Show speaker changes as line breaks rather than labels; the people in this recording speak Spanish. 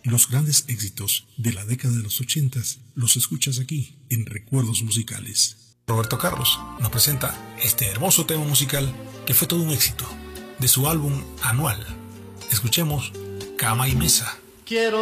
Los grandes éxitos de la década de los 80 los escuchas aquí en Recuerdos Musicales. Roberto Carlos nos presenta este hermoso tema musical que fue todo un éxito de su álbum Anual. Escuchemos Cama y Mesa.
Quiero